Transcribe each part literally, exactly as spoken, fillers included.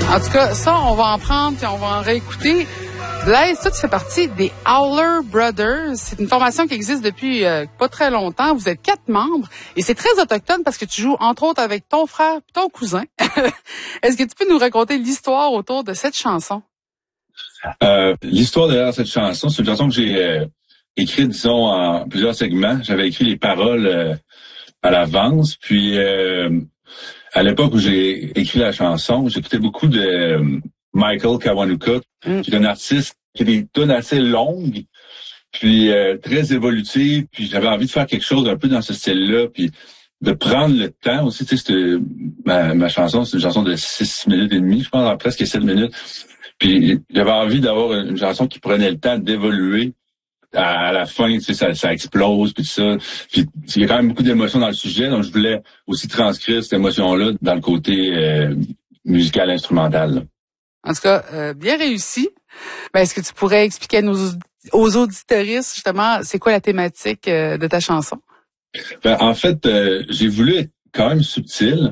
En tout cas, ça, on va en prendre puis on va en réécouter. Blaise, toi, tu fais partie des Howler Brothers. C'est une formation qui existe depuis euh, pas très longtemps. Vous êtes quatre membres et c'est très autochtone parce que tu joues entre autres avec ton frère et ton cousin. Est-ce que tu peux nous raconter l'histoire autour de cette chanson? Euh, l'histoire derrière cette chanson, c'est une chanson que j'ai euh, écrite, disons, en plusieurs segments. J'avais écrit les paroles euh, à l'avance, puis euh, à l'époque où j'ai écrit la chanson, j'écoutais beaucoup de euh, Michael Kiwanuka, mm. qui est un artiste qui a des tunes assez longues, puis euh, très évolutives, puis j'avais envie de faire quelque chose un peu dans ce style-là, puis de prendre le temps aussi. Tu sais, c'était, ma, ma chanson, c'est une chanson de six minutes et demie, je pense, presque sept minutes. Puis j'avais envie d'avoir une chanson qui prenait le temps d'évoluer. À, à la fin, tu sais, ça, ça explose, puis tout ça. Puis il y a quand même beaucoup d'émotions dans le sujet, donc je voulais aussi transcrire cette émotion-là dans le côté euh, musical instrumental. Là. En tout cas, euh, bien réussi. Ben, est-ce que tu pourrais expliquer à nos, aux auditeuristes, justement, c'est quoi la thématique euh, de ta chanson? Ben, en fait, euh, j'ai voulu être quand même subtil.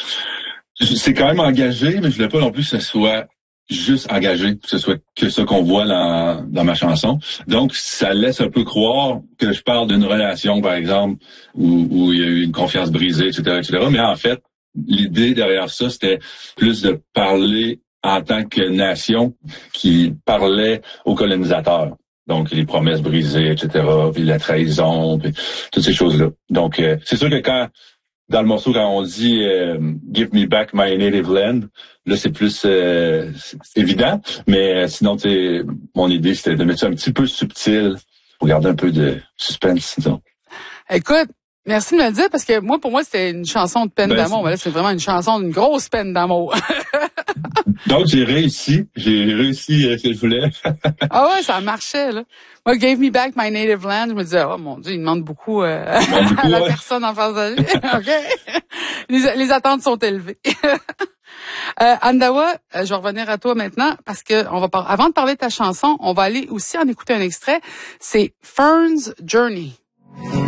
C'est quand même engagé, mais je voulais pas non plus que ce soit juste engagé, que ce soit que ce qu'on voit dans, dans ma chanson. Donc, ça laisse un peu croire que je parle d'une relation, par exemple, où, où il y a eu une confiance brisée, et cetera, et cetera. Mais en fait, l'idée derrière ça, c'était plus de parler en tant que nation qui parlait aux colonisateurs. Donc, les promesses brisées, et cetera, puis la trahison, puis toutes ces choses-là. Donc, euh, c'est sûr que quand dans le morceau, quand on dit euh, « Give me back my native land », là, c'est plus euh, c'est évident. Mais euh, sinon, tu sais, mon idée, c'était de mettre ça un petit peu subtil pour garder un peu de suspense, disons. Écoute, merci de me le dire, parce que moi, pour moi, c'était une chanson de peine ben, d'amour. Mais là, c'est vraiment une chanson d'une grosse peine d'amour. Donc, j'ai réussi. J'ai réussi euh, ce que je voulais. Ah ouais, ça marchait, là. Moi, Gave Me Back My Native Land, je me disais, oh mon Dieu, il demande beaucoup, euh, demande beaucoup à la ouais. personne en face de lui. OK? Les, les attentes sont élevées. euh, Andawa, je vais revenir à toi maintenant, parce que on va par... avant de parler de ta chanson, on va aller aussi en écouter un extrait. C'est Fern's Journey.